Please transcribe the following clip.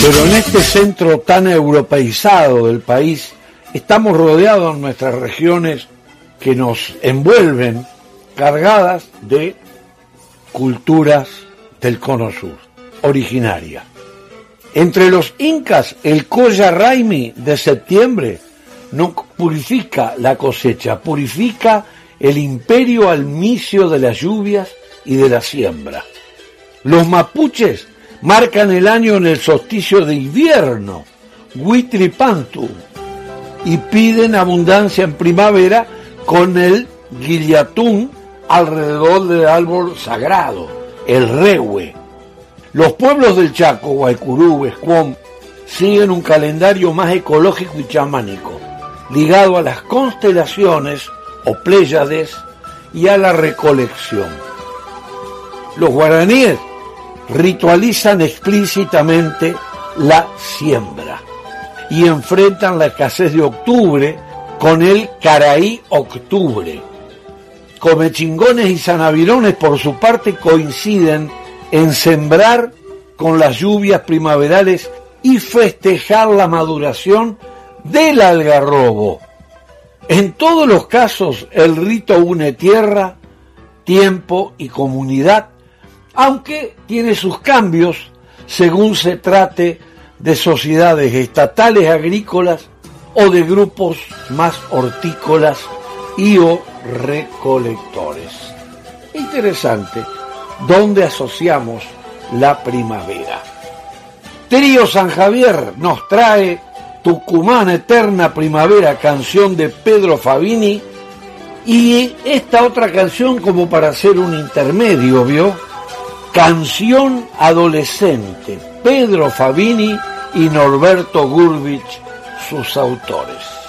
Pero en este centro tan europeizado del país, estamos rodeados en nuestras regiones que nos envuelven, cargadas de culturas del Cono Sur, originaria. Entre los incas, el Colla Raimi de septiembre no purifica la cosecha, purifica el imperio almicio de las lluvias y de la siembra. Los mapuches marcan el año en el solsticio de invierno, Huitlipantu, y piden abundancia en primavera con el guillatún alrededor del árbol sagrado, el rehue. Los pueblos del Chaco, Guaycurú, Escuom, siguen un calendario más ecológico y chamánico, ligado a las constelaciones o pléyades y a la recolección. Los guaraníes ritualizan explícitamente la siembra y enfrentan la escasez de octubre con el Caraí Octubre. Comechingones y sanavirones, por su parte, coinciden en sembrar con las lluvias primaverales y festejar la maduración del algarrobo. En todos los casos, el rito une tierra, tiempo y comunidad, aunque tiene sus cambios según se trate de sociedades estatales agrícolas o de grupos más hortícolas y o recolectores. Interesante, ¿dónde asociamos la primavera? Trío San Javier nos trae Tucumán Eterna Primavera, canción de Pedro Fabini, y esta otra canción como para hacer un intermedio, ¿vio? Canción adolescente, Pedro Fabini y Norberto Gurvich, sus autores.